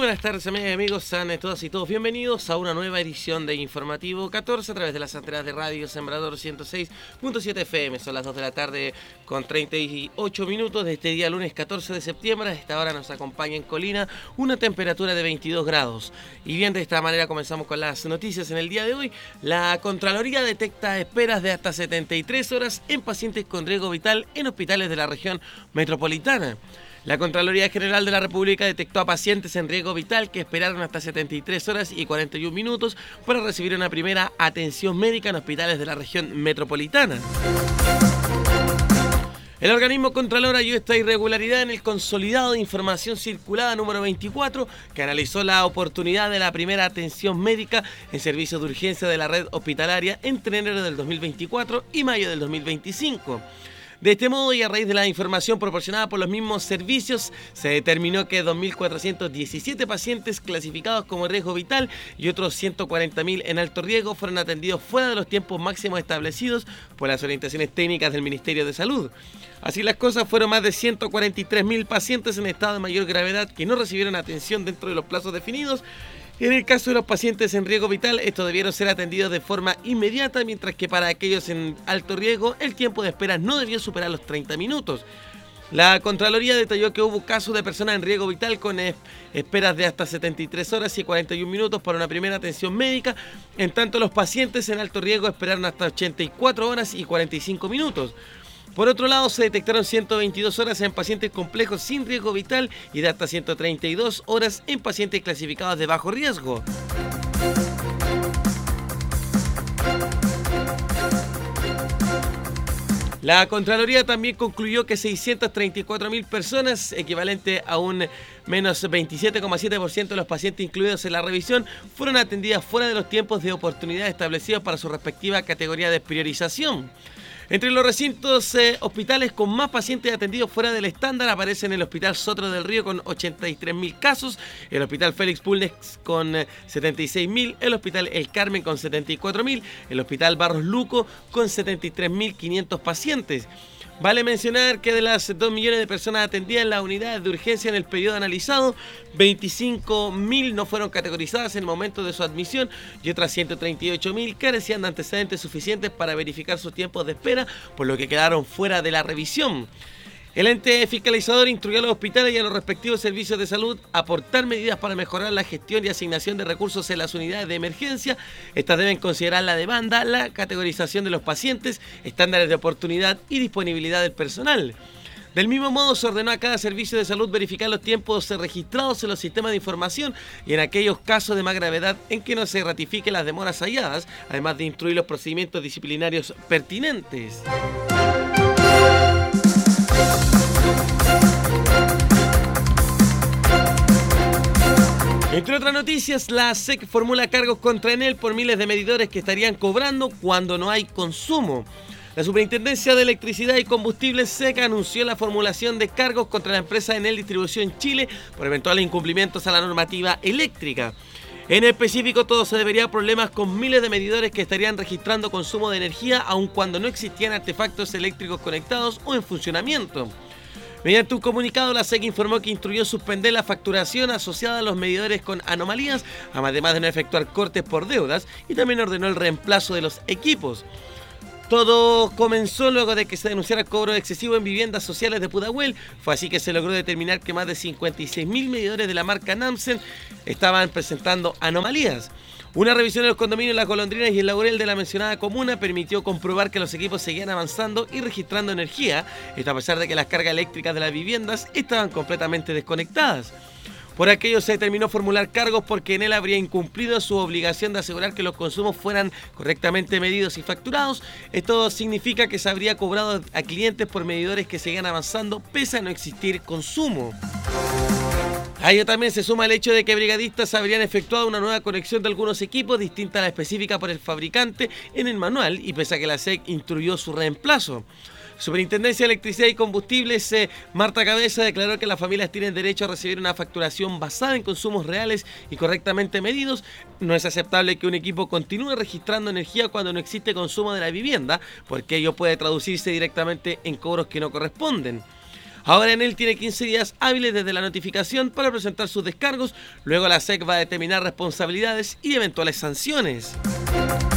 buenas tardes, amigas y amigos, sean todas y todos bienvenidos a una nueva edición de Informativo 14 a través de las antenas de Radio Sembrador 106.7 FM. Son las 2 de la tarde con 38 minutos de este día lunes 14 de septiembre. A esta hora nos acompaña en Colina una temperatura de 22 grados. Y bien, de esta manera comenzamos con las noticias en el día de hoy. La Contraloría detecta esperas de hasta 73 horas en pacientes con riesgo vital en hospitales de la región metropolitana. La Contraloría General de la República detectó a pacientes en riesgo vital que esperaron hasta 73 horas y 41 minutos para recibir una primera atención médica en hospitales de la región metropolitana. El organismo Contralor halló esta irregularidad en el consolidado de información circulada número 24, que analizó la oportunidad de la primera atención médica en servicios de urgencia de la red hospitalaria entre enero del 2024 y mayo del 2025. De este modo, y a raíz de la información proporcionada por los mismos servicios, se determinó que 2.417 pacientes clasificados como riesgo vital y otros 140.000 en alto riesgo fueron atendidos fuera de los tiempos máximos establecidos por las orientaciones técnicas del Ministerio de Salud. Así las cosas, fueron más de 143.000 pacientes en estado de mayor gravedad que no recibieron atención dentro de los plazos definidos. En el caso de los pacientes en riesgo vital, estos debieron ser atendidos de forma inmediata, mientras que para aquellos en alto riesgo, el tiempo de espera no debió superar los 30 minutos. La Contraloría detalló que hubo casos de personas en riesgo vital con esperas de hasta 73 horas y 41 minutos para una primera atención médica, en tanto los pacientes en alto riesgo esperaron hasta 84 horas y 45 minutos. Por otro lado, se detectaron 122 horas en pacientes complejos sin riesgo vital y de hasta 132 horas en pacientes clasificados de bajo riesgo. La Contraloría también concluyó que 634.000 personas, equivalente a un menos 27,7% de los pacientes incluidos en la revisión, fueron atendidas fuera de los tiempos de oportunidad establecidos para su respectiva categoría de priorización. Entre los recintos hospitales con más pacientes atendidos fuera del estándar aparecen el Hospital Sotro del Río con 83.000 casos, el Hospital Félix Bulnes con 76.000, el Hospital El Carmen con 74.000, el Hospital Barros Luco con 73.500 pacientes. Vale mencionar que de las 2 millones de personas atendidas en las unidades de urgencia en el periodo analizado, 25.000 no fueron categorizadas en el momento de su admisión y otras 138.000 carecían de antecedentes suficientes para verificar sus tiempos de espera, por lo que quedaron fuera de la revisión. El ente fiscalizador instruyó a los hospitales y a los respectivos servicios de salud a aportar medidas para mejorar la gestión y asignación de recursos en las unidades de emergencia. Estas deben considerar la demanda, la categorización de los pacientes, estándares de oportunidad y disponibilidad del personal. Del mismo modo, se ordenó a cada servicio de salud verificar los tiempos registrados en los sistemas de información y en aquellos casos de más gravedad en que no se ratifiquen las demoras halladas, además de instruir los procedimientos disciplinarios pertinentes. Entre otras noticias, la SEC formula cargos contra Enel por miles de medidores que estarían cobrando cuando no hay consumo. La Superintendencia de Electricidad y Combustibles SEC anunció la formulación de cargos contra la empresa Enel Distribución Chile por eventuales incumplimientos a la normativa eléctrica. En específico, todo se debería a problemas con miles de medidores que estarían registrando consumo de energía aun cuando no existían artefactos eléctricos conectados o en funcionamiento. Mediante un comunicado, la SEC informó que instruyó suspender la facturación asociada a los medidores con anomalías, además de no efectuar cortes por deudas, y también ordenó el reemplazo de los equipos. Todo comenzó luego de que se denunciara cobro excesivo en viviendas sociales de Pudahuel. Fue así que se logró determinar que más de 56.000 medidores de la marca Namsen estaban presentando anomalías. Una revisión de los condominios Las Golondrinas y el Laurel de la mencionada comuna permitió comprobar que los equipos seguían avanzando y registrando energía, esto a pesar de que las cargas eléctricas de las viviendas estaban completamente desconectadas. Por aquello se determinó formular cargos porque Enel habría incumplido su obligación de asegurar que los consumos fueran correctamente medidos y facturados. Esto significa que se habría cobrado a clientes por medidores que seguían avanzando pese a no existir consumo. A ello también se suma el hecho de que brigadistas habrían efectuado una nueva conexión de algunos equipos distinta a la específica por el fabricante en el manual y pese a que la SEC instruyó su reemplazo. Superintendencia de Electricidad y Combustibles, Marta Cabeza, declaró que las familias tienen derecho a recibir una facturación basada en consumos reales y correctamente medidos. No es aceptable que un equipo continúe registrando energía cuando no existe consumo de la vivienda, porque ello puede traducirse directamente en cobros que no corresponden. Ahora Enel tiene 15 días hábiles desde la notificación para presentar sus descargos. Luego la SEC va a determinar responsabilidades y eventuales sanciones.